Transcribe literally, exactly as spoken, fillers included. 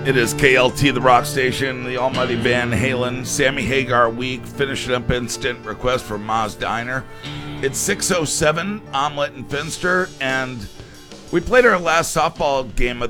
It is K L T, the rock station, the almighty Van Halen, Sammy Hagar week, finishing up instant request from Ma's Diner. It's six oh seven, Omelette and Finster, and we played our last softball game of